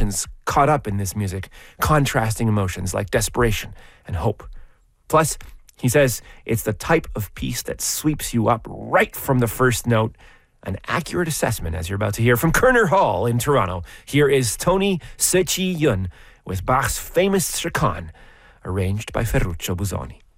emotions caught up in this music, contrasting emotions like desperation and hope. Plus, he says it's the type of piece that sweeps you up right from the first note. An accurate assessment, as you're about to hear from Kerner Hall in Toronto. Here is Tony Sechi Yun with Bach's famous Chaconne, arranged by Ferruccio Busoni.